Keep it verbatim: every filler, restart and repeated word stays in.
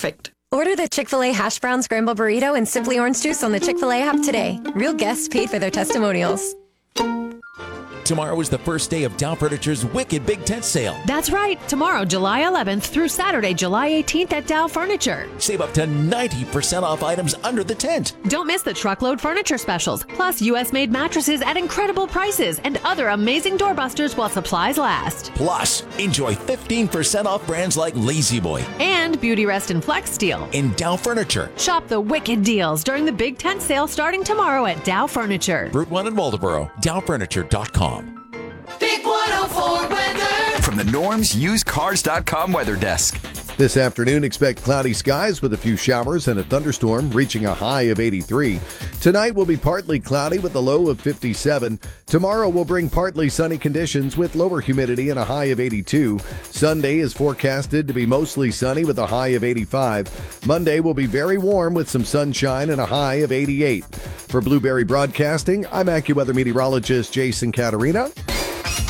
perfect. Order the Chick-fil-A Hash Brown Scramble Burrito and Simply Orange Juice on the Chick-fil-A app today. Real guests paid for their testimonials. Tomorrow is the first day of Dow Furniture's Wicked Big Tent Sale. That's right. Tomorrow, July eleventh through Saturday, July eighteenth at Dow Furniture. Save up to ninety percent off items under the tent. Don't miss the truckload furniture specials, plus U S made mattresses at incredible prices and other amazing doorbusters while supplies last. Plus, enjoy fifteen percent off brands like Lazy Boy and Beauty Rest and Flex Steel in Dow Furniture. Shop the wicked deals during the Big Tent Sale starting tomorrow at Dow Furniture. Route one in Waldoboro, dow furniture dot com. Big one oh four weather. From the Norms Used Cars dot com weather desk. This afternoon, expect cloudy skies with a few showers and a thunderstorm, reaching a high of eighty-three. Tonight will be partly cloudy with a low of fifty-seven. Tomorrow will bring partly sunny conditions with lower humidity and a high of eighty-two. Sunday is forecasted to be mostly sunny with a high of eighty-five. Monday will be very warm with some sunshine and a high of eighty-eight. For Blueberry Broadcasting, I'm AccuWeather meteorologist Jason Caterina.